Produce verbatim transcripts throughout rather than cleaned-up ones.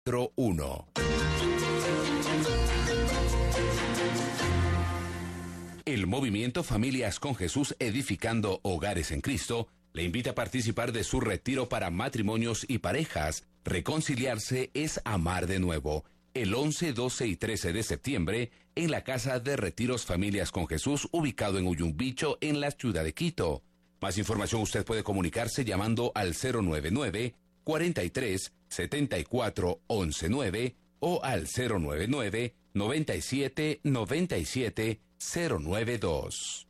uno. El movimiento Familias con Jesús Edificando Hogares en Cristo le invita a participar de su retiro para matrimonios y parejas. Reconciliarse es amar de nuevo. El once, doce y trece de septiembre en la Casa de Retiros Familias con Jesús, ubicado en Uyumbicho, en la ciudad de Quito. Más información usted puede comunicarse llamando al cero nueve nueve, cuarenta y tres, setenta y cuatro, once nueve o al cero nueve nueve, noventa y siete, noventa y siete, cero nueve dos.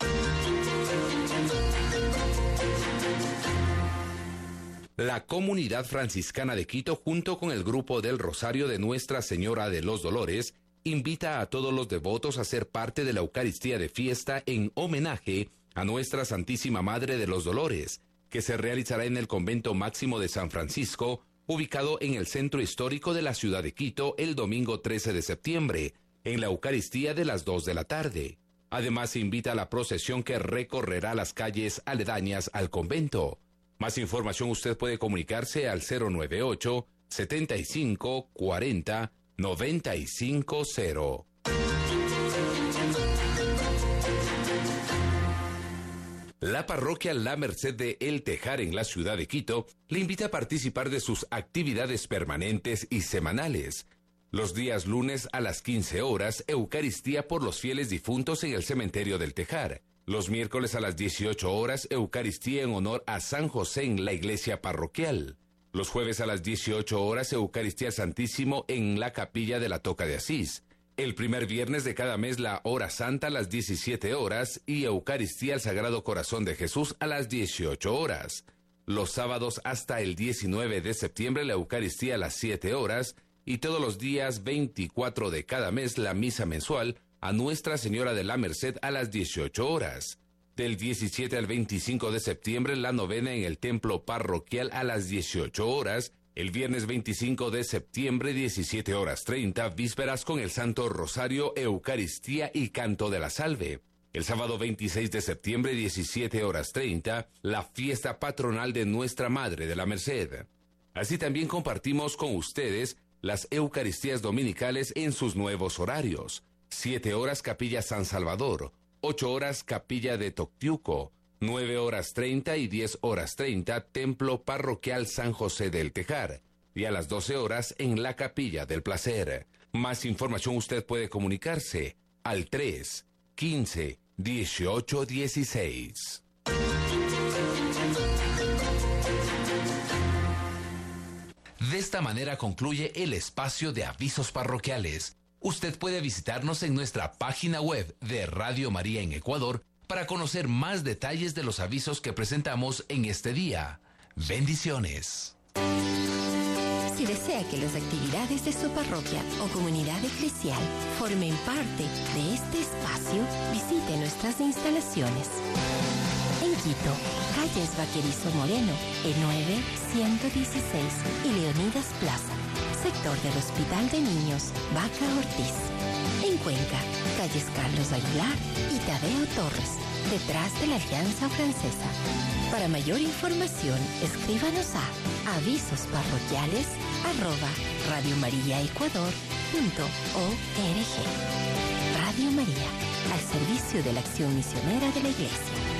La Comunidad Franciscana de Quito, junto con el Grupo del Rosario de Nuestra Señora de los Dolores, invita a todos los devotos a ser parte de la Eucaristía de Fiesta en homenaje a Nuestra Santísima Madre de los Dolores, que se realizará en el Convento Máximo de San Francisco, ubicado en el centro histórico de la ciudad de Quito, el domingo trece de septiembre, en la Eucaristía de las dos de la tarde. Además, se invita a la procesión que recorrerá las calles aledañas al convento. Más información usted puede comunicarse al cero nueve ocho, setenta y cinco, cuarenta, noventa y cinco cero. La parroquia La Merced de El Tejar en la ciudad de Quito le invita a participar de sus actividades permanentes y semanales. Los días lunes a las quince horas, Eucaristía por los fieles difuntos en el cementerio del Tejar. Los miércoles a las dieciocho horas, Eucaristía en honor a San José en la iglesia parroquial. Los jueves a las dieciocho horas, Eucaristía Santísimo en la capilla de la Toca de Asís. El primer viernes de cada mes, la hora santa a las diecisiete horas y Eucaristía al Sagrado Corazón de Jesús a las dieciocho horas. Los sábados hasta el diecinueve de septiembre, la Eucaristía a las siete horas y todos los días veinticuatro de cada mes, la misa mensual a Nuestra Señora de la Merced a las dieciocho horas. Del diecisiete al veinticinco de septiembre, la novena en el templo parroquial a las dieciocho horas. El viernes veinticinco de septiembre, diecisiete horas treinta, vísperas con el Santo Rosario, Eucaristía y Canto de la Salve. El sábado veintiséis de septiembre, diecisiete horas treinta, la fiesta patronal de Nuestra Madre de la Merced. Así también compartimos con ustedes las Eucaristías dominicales en sus nuevos horarios. siete horas Capilla San Salvador, ocho horas Capilla de Toctiuco, nueve horas treinta y diez horas treinta, Templo Parroquial San José del Tejar, y a las doce horas en la Capilla del Placer. Más información usted puede comunicarse al tres, quince, dieciocho, dieciséis. De esta manera concluye el espacio de avisos parroquiales. Usted puede visitarnos en nuestra página web de Radio María en Ecuador para conocer más detalles de los avisos que presentamos en este día. Bendiciones. Si desea que las actividades de su parroquia o comunidad eclesial formen parte de este espacio, visite nuestras instalaciones. En Quito, calles Vaquerizo Moreno, E nueve, ciento dieciséis y Leonidas Plaza, sector del Hospital de Niños Vaca Ortiz. En Cuenca, calles Carlos Aguilar y Tadeo Torres, detrás de la Alianza Francesa. Para mayor información, escríbanos a avisosparroquiales arroba radiomariaecuador punto org. Radio María, al servicio de la acción misionera de la Iglesia.